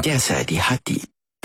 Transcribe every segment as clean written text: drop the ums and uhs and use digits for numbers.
sentiasa di hati.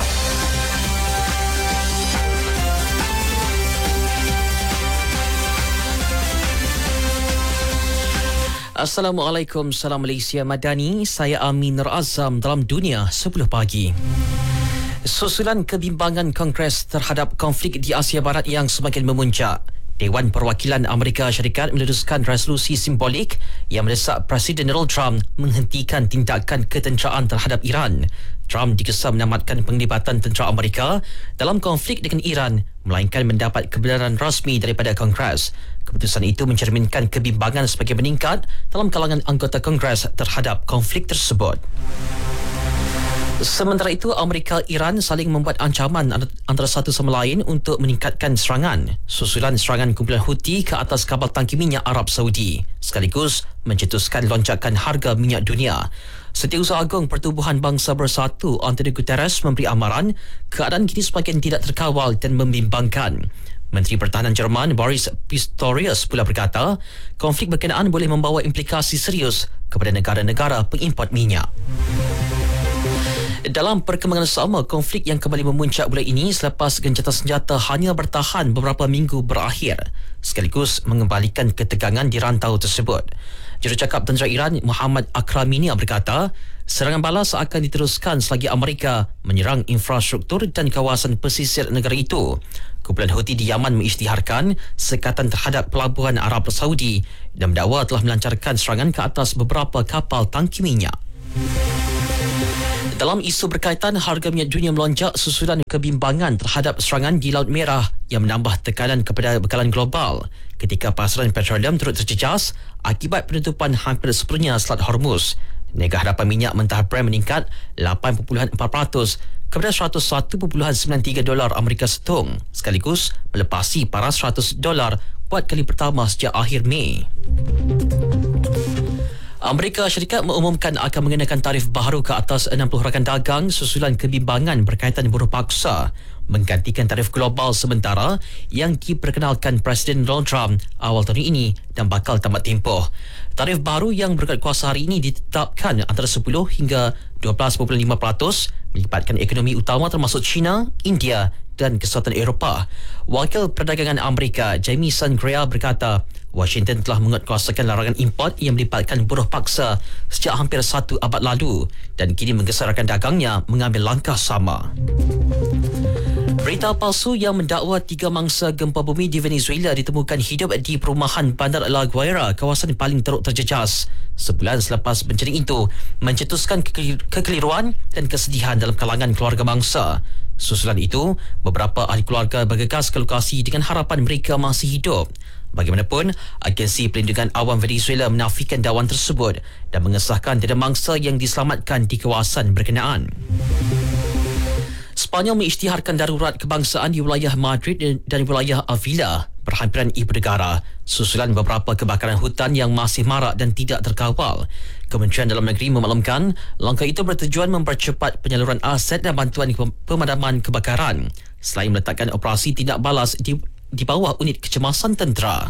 Assalamualaikum, salam Malaysia Madani. Saya Amin Nur Azam dalam Dunia 10 pagi. Susulan kebimbangan Kongres terhadap konflik di Asia Barat yang semakin memuncak, Dewan Perwakilan Amerika Syarikat meneruskan resolusi simbolik yang mendesak Presiden Donald Trump menghentikan tindakan ketenteraan terhadap Iran. Trump dikesan menamatkan penglibatan tentera Amerika dalam konflik dengan Iran melainkan mendapat kebenaran rasmi daripada Kongres. Keputusan itu mencerminkan kebimbangan semakin meningkat dalam kalangan anggota Kongres terhadap konflik tersebut. Sementara itu, Amerika-Iran saling membuat ancaman antara satu sama lain untuk meningkatkan serangan susulan serangan kumpulan Houthi ke atas kapal tangki minyak Arab Saudi, sekaligus mencetuskan lonjakan harga minyak dunia. Setiausaha Agung Pertubuhan Bangsa Bersatu Antonio Guterres memberi amaran keadaan kini semakin tidak terkawal dan membimbangkan. Menteri Pertahanan Jerman Boris Pistorius pula berkata, konflik berkenaan boleh membawa implikasi serius kepada negara-negara pengimport minyak. Dalam perkembangan sama, konflik yang kembali memuncak bulan ini selepas gencatan senjata hanya bertahan beberapa minggu berakhir, sekaligus mengembalikan ketegangan di rantau tersebut. Jurucakap Tentera Iran Muhammad Akraminia berkata, serangan balas akan diteruskan selagi Amerika menyerang infrastruktur dan kawasan pesisir negara itu. Kumpulan Houthi di Yaman mengisytiharkan sekatan terhadap pelabuhan Arab Saudi dan mendakwa telah melancarkan serangan ke atas beberapa kapal tangki minyak. Dalam isu berkaitan, harga minyak dunia melonjak susulan kebimbangan terhadap serangan di Laut Merah yang menambah tekanan kepada bekalan global ketika pasaran petroleum turut terjejas akibat penutupan hampir sepenuhnya Selat Hormuz. Nega hadapan minyak mentah Brent meningkat 8.4% kepada $101.93 Amerika setung, sekaligus melepasi paras $100 buat kali pertama sejak akhir Mei. Amerika Syarikat mengumumkan akan mengenakan tarif baharu ke atas 60 rakan dagang susulan kebimbangan berkaitan buruh paksa, menggantikan tarif global sementara yang diperkenalkan Presiden Donald Trump awal tahun ini dan bakal tamat tempoh. Tarif baru yang berkat kuasa hari ini ditetapkan antara 10 hingga 12.5%, melibatkan ekonomi utama termasuk China, India dan Kesatuan Eropah. Wakil Perdagangan Amerika Jamieson Greer berkata, Washington telah menguatkuasakan larangan import yang melibatkan buruh paksa sejak hampir 1 abad lalu dan kini menggesa rakan dagangnya mengambil langkah sama. Berita palsu yang mendakwa 3 mangsa gempa bumi di Venezuela ditemukan hidup di perumahan Bandar La Guaira, kawasan paling teruk terjejas. Sebulan selepas bencana itu mencetuskan kekeliruan dan kesedihan dalam kalangan keluarga mangsa. Susulan itu, beberapa ahli keluarga bergegas ke lokasi dengan harapan mereka masih hidup. Bagaimanapun, Agensi Perlindungan Awam Venezuela menafikan dakwaan tersebut dan mengesahkan tiada mangsa yang diselamatkan di kawasan berkenaan. Sepanyol mengisytiharkan darurat kebangsaan di wilayah Madrid dan wilayah Avila, berhampiran ibu negara, susulan beberapa kebakaran hutan yang masih marak dan tidak terkawal. Kementerian Dalam Negeri memaklumkan langkah itu bertujuan mempercepat penyaluran aset dan bantuan pemadaman kebakaran selain meletakkan operasi tindak balas di bawah unit kecemasan tentera.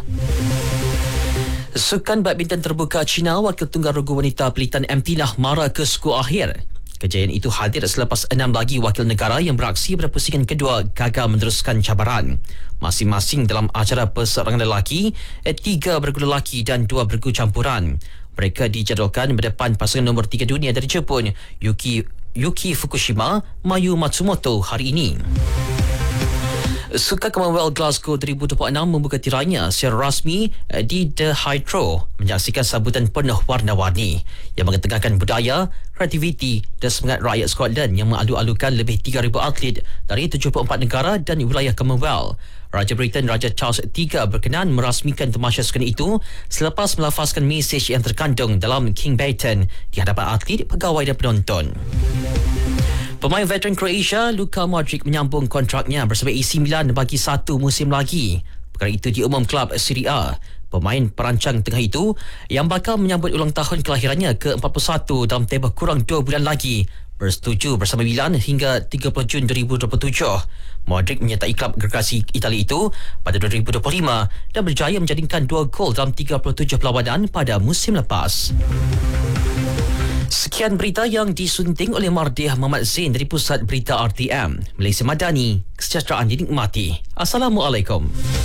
Sukan badminton terbuka China, wakil tunggal regu wanita pelitan MT mara ke skor akhir. Kejayaan itu hadir selepas 6 lagi wakil negara yang beraksi pada pusingan kedua gagal meneruskan cabaran. Masing-masing dalam acara perseorangan lelaki, 3 bergu lelaki dan 2 bergu campuran. Mereka dijadualkan berdepan pasangan nombor 3 dunia dari Jepun, Yuki Fukushima, Mayu Matsumoto hari ini. Sukan Commonwealth Glasgow 2026 membuka tirainya secara rasmi di The Hydro, menyaksikan sambutan penuh warna-warni yang mengetengahkan budaya, kreativiti dan semangat rakyat Scotland yang mengalu-alukan lebih 3,000 atlet dari 74 negara dan wilayah Commonwealth. Raja Britain Raja Charles III berkenan merasmikan tamasya sukan itu selepas melafazkan mesej yang terkandung dalam King Baton di hadapan atlet, pegawai dan penonton. Pemain veteran Croatia Luka Modric menyambung kontraknya bersama AC Milan bagi 1 musim lagi. Perkara itu diumum klub Serie A. Pemain perancang tengah itu yang bakal menyambut ulang tahun kelahirannya ke-41 dalam tempoh kurang 2 bulan lagi bersetuju bersama Milan hingga 30 Jun 2027. Modric menyertai klub gergasi Itali itu pada 2025 dan berjaya menjadikan 2 gol dalam 37 perlawanan pada musim lepas. Sekian berita yang disunting oleh Mardiah Muhammad Zain dari Pusat Berita RTM. Malaysia Madani, kesejahteraan dinikmati. Assalamualaikum.